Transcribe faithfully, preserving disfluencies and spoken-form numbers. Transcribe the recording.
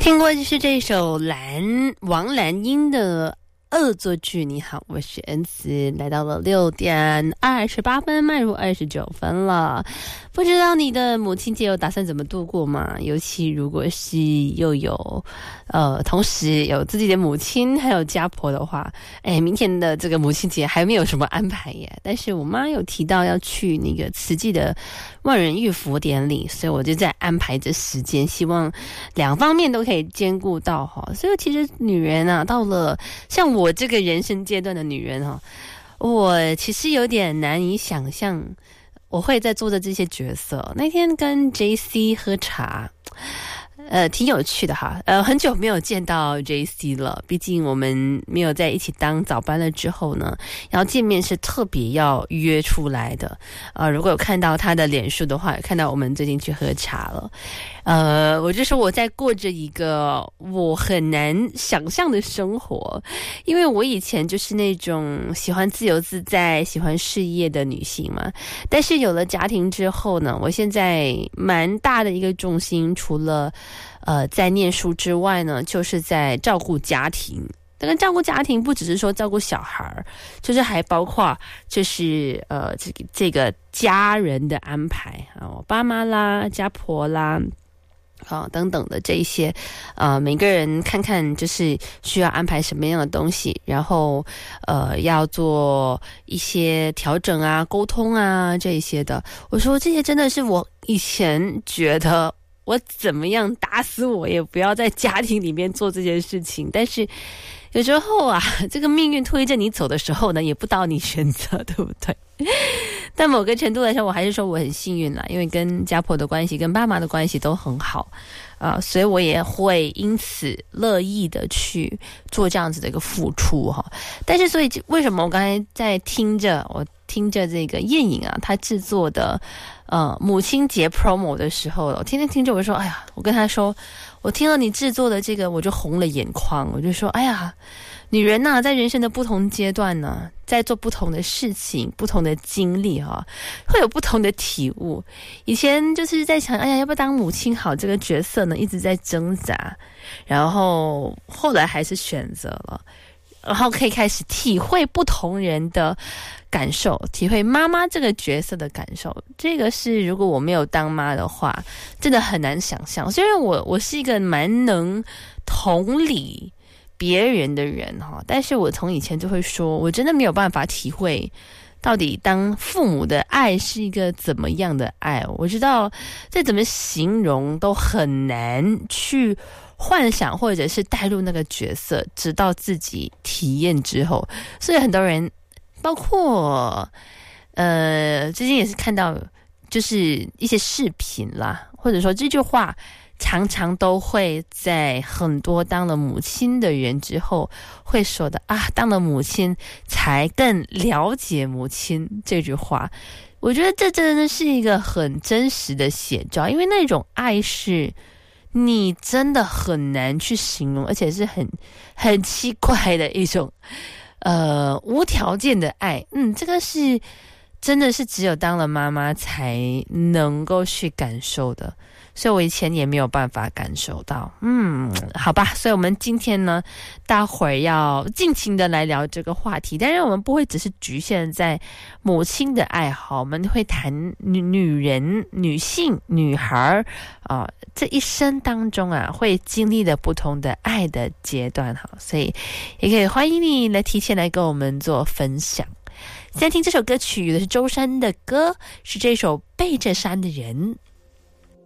听过就是这首蓝王蓝英的恶作剧。你好，我是恩慈，来到了六点二十八分，迈入二十九分了。不知道你的母亲节有打算怎么度过吗？尤其如果是又有呃，同时有自己的母亲还有家婆的话，哎，明天的这个母亲节还没有什么安排耶。但是我妈有提到要去那个慈济的万人浴佛典礼，所以我就在安排着时间，希望两方面都可以兼顾到哈。所以其实女人啊，到了像我这个人生阶段的女人哈，我其实有点难以想象我会在做的这些角色。那天跟 J C 喝茶，呃，挺有趣的哈。呃，很久没有见到 J C 了，毕竟我们没有在一起当早班了之后呢，然后见面是特别要约出来的。呃，如果有看到他的脸书的话，有看到我们最近去喝茶了。呃，我就说我在过着一个我很难想象的生活，因为我以前就是那种喜欢自由自在、喜欢事业的女性嘛。但是有了家庭之后呢，我现在蛮大的一个重心，除了呃在念书之外呢，就是在照顾家庭。这个照顾家庭不只是说照顾小孩，就是还包括就是呃这个这个家人的安排啊，我爸妈啦、家婆啦。啊、呃，等等的这一些，呃，每个人看看就是需要安排什么样的东西，然后呃要做一些调整啊、沟通啊这一些的。我说这些真的是我以前觉得我怎么样打死我也不要在家庭里面做这件事情，但是有时候啊，这个命运推着你走的时候呢，也不到你选择，对不对？但某个程度来说，我还是说我很幸运啦，因为跟家婆的关系、跟爸妈的关系都很好啊、呃，所以我也会因此乐意的去做这样子的一个付出哈。但是，所以为什么我刚才在听着我听着这个燕颖啊，她制作的呃母亲节 promo 的时候，我听着听着，我就说，哎呀，我跟她说，我听了你制作的这个，我就红了眼眶，我就说，哎呀。女人呐、啊，在人生的不同阶段呢，在做不同的事情、不同的经历哈、啊，会有不同的体悟。以前就是在想，哎呀，要不要当母亲好这个角色呢，一直在挣扎，然后后来还是选择了，然后可以开始体会不同人的感受，体会妈妈这个角色的感受。这个是如果我没有当妈的话，真的很难想象。虽然我我是一个蛮能同理别人的人哈，但是我从以前就会说，我真的没有办法体会到底当父母的爱是一个怎么样的爱。我知道再怎么形容都很难去幻想或者是带入那个角色，直到自己体验之后。所以很多人包括呃最近也是看到就是一些视频啦，或者说这句话常常都会在很多当了母亲的人之后会说的啊，当了母亲才更了解母亲这句话。我觉得这真的是一个很真实的写照，因为那种爱是你真的很难去形容，而且是很很奇怪的一种呃无条件的爱。嗯，这个是真的是只有当了妈妈才能够去感受的。所以我以前也没有办法感受到。嗯，好吧，所以我们今天呢，大会儿要尽情的来聊这个话题。当然我们不会只是局限在母亲的爱好，我们会谈女女人、女性、女孩啊、呃，这一生当中啊，会经历的不同的爱的阶段哈，所以也可以欢迎你来提前来跟我们做分享。现在听这首歌曲的是周深的歌，是这首背着山的人。